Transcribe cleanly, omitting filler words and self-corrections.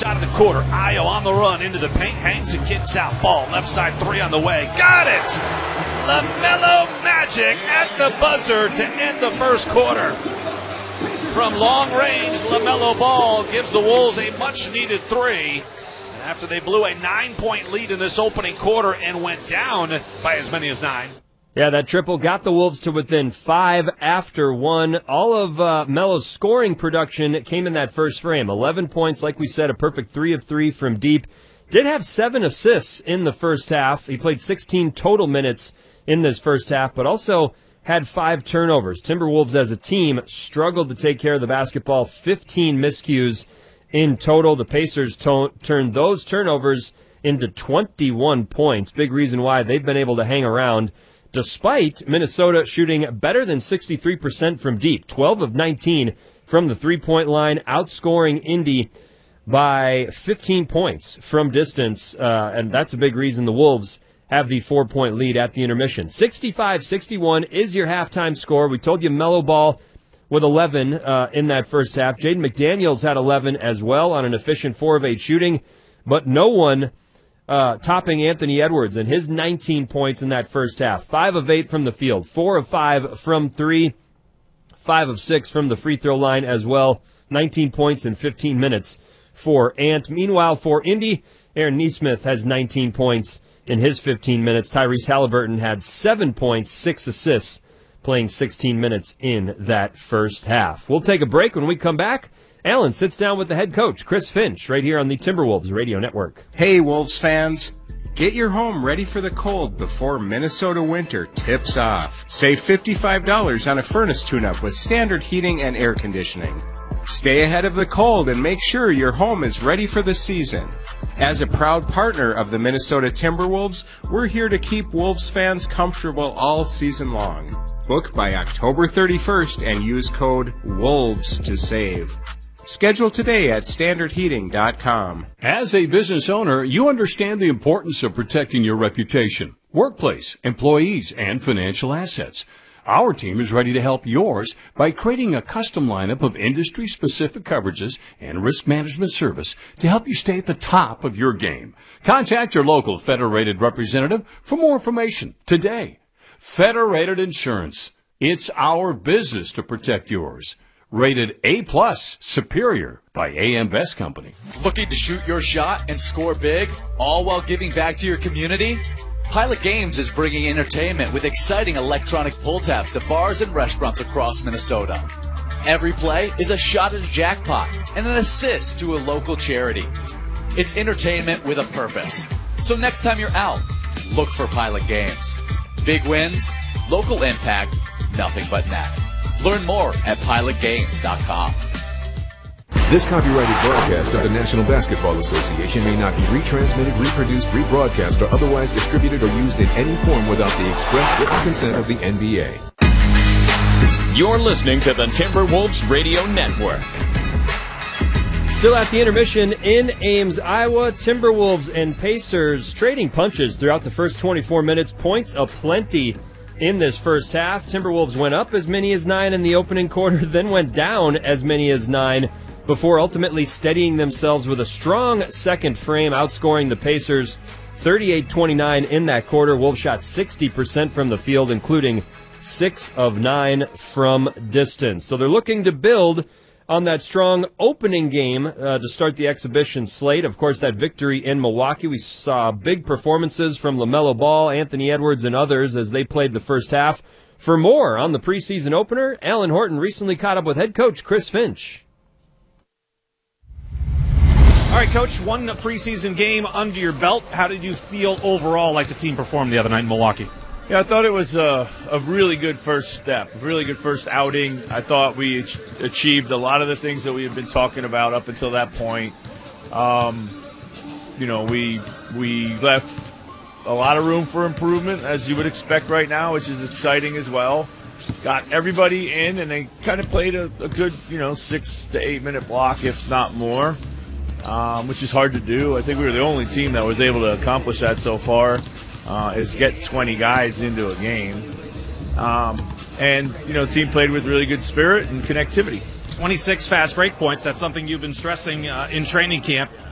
shot of the quarter. Ayo on the run into the paint, hangs and kicks out. Ball left side three on the way. Got it! LaMelo Magic at the buzzer to end the first quarter. From long range, LaMelo Ball gives the Wolves a much-needed three. And after they blew a 9-point lead in this opening quarter and went down by as many as 9. Yeah, that triple got the Wolves to within 5 after 1. All of Melo's scoring production came in that first frame. 11 points, like we said, a perfect 3 of 3 from deep. Did have 7 assists in the first half. He played 16 total minutes in this first half, but also had 5 turnovers. Timberwolves as a team struggled to take care of the basketball. 15 miscues in total. The Pacers turned those turnovers into 21 points. Big reason why they've been able to hang around, despite Minnesota shooting better than 63% from deep, 12 of 19 from the three-point line, outscoring Indy by 15 points from distance, and that's a big reason the Wolves have the 4-point lead at the intermission. 65-61 is your halftime score. We told you Melo Ball with 11 in that first half. Jaden McDaniels had 11 as well on an efficient 4 of 8 shooting, but no one topping Anthony Edwards and his 19 points in that first half. 5 of 8 from the field, 4 of 5 from 3, 5 of 6 from the free throw line as well. 19 points in 15 minutes for Ant. Meanwhile, for Indy, Aaron Nesmith has 19 points in his 15 minutes. Tyrese Halliburton had 7 points, 6 assists, playing 16 minutes in that first half. We'll take a break. When we come back, Alan sits down with the head coach, Chris Finch, right here on the Timberwolves Radio Network. Hey, Wolves fans. Get your home ready for the cold before Minnesota winter tips off. Save $55 on a furnace tune-up with standard heating and air conditioning. Stay ahead of the cold and make sure your home is ready for the season. As a proud partner of the Minnesota Timberwolves, we're here to keep Wolves fans comfortable all season long. Book by October 31st and use code WOLVES to save. Schedule today at standardheating.com. As a business owner, you understand the importance of protecting your reputation, workplace, employees, and financial assets. Our team is ready to help yours by creating a custom lineup of industry-specific coverages and risk management service to help you stay at the top of your game. Contact your local Federated representative for more information today. Federated Insurance. It's our business to protect yours. Rated A+ Superior by AM Best Company. Looking to shoot your shot and score big, all while giving back to your community? Pilot Games is bringing entertainment with exciting electronic pull tabs to bars and restaurants across Minnesota. Every play is a shot at a jackpot and an assist to a local charity. It's entertainment with a purpose. So next time you're out, look for Pilot Games. Big wins, local impact, nothing but net. Learn more at pilotgames.com. This copyrighted broadcast of the National Basketball Association may not be retransmitted, reproduced, rebroadcast, or otherwise distributed or used in any form without the express written consent of the NBA. You're listening to the Timberwolves Radio Network. Still at the intermission in Ames, Iowa, Timberwolves and Pacers trading punches throughout the first 24 minutes. Points aplenty in this first half. Timberwolves went up as many as 9 in the opening quarter, then went down as many as 9 before ultimately steadying themselves with a strong second frame, outscoring the Pacers 38-29 in that quarter. Wolves shot 60% from the field, including 6 of 9 from distance. So they're looking to build on that strong opening game to start the exhibition slate. Of course, that victory in Milwaukee, we saw big performances from LaMelo Ball, Anthony Edwards, and others as they played the first half. For more on the preseason opener, Alan Horton recently caught up with head coach Chris Finch. All right, Coach, one preseason game under your belt. How did you feel overall like the team performed the other night in Milwaukee? Yeah, I thought it was a really good first step, a really good first outing. I thought we achieved a lot of the things that we had been talking about up until that point. We left a lot of room for improvement, as you would expect right now, which is exciting as well. Got everybody in, and they kind of played a good, 6 to 8 minute block, if not more, which is hard to do. I think we were the only team that was able to accomplish that so far. Is get 20 guys into a game. Team played with really good spirit and connectivity. 26 fast break points. That's something you've been stressing in training camp.